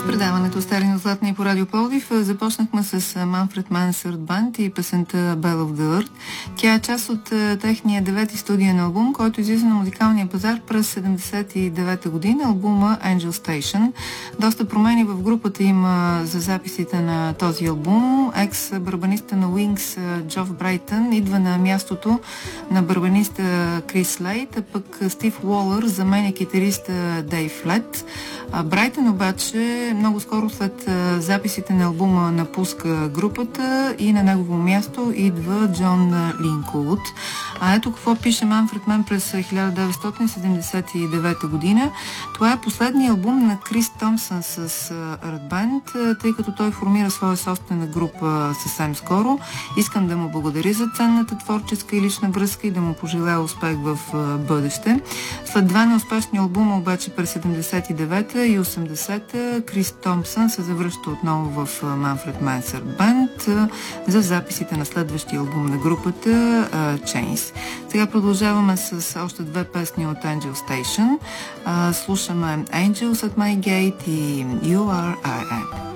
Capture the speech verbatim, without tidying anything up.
Предаването Стари златни по Радио Пловдив започнахме с Манфред Манн Third Band и песента Bell of the Earth. Тя е част от техния девети студиен албум, който излиза на музикалния пазар през седемдесет и девета година, албума Angel Station. Доста промени в групата има за записите на този албум. Екс-барабаниста на Wings Джоф Брайтън идва на мястото на барабаниста Крис Лейт, а пък Стив Уолър заменя китариста Дейв Лед. Брайтън обаче много скоро след записите на албума напуска групата и на негово място идва Джон Линкулд. А ето какво пише Манфред Манн през хиляда деветстотин седемдесет и девета година. Това е последният албум на Крис Томпсън с Earth Band, тъй като той формира своя собствена група съвсем скоро. Искам да му благодаря за ценната творческа и лична връзка и да му пожелая успех в бъдеще. След два неуспешни албума обаче през седемдесет и девета и осемдесета Крис Томпсън се завръща отново в Манфред Манн Third Band за записите на следващия албум на групата Chains. Сега продължаваме с още две песни от Angel Station. Слушаме Angels at My Gate и You Are I Am.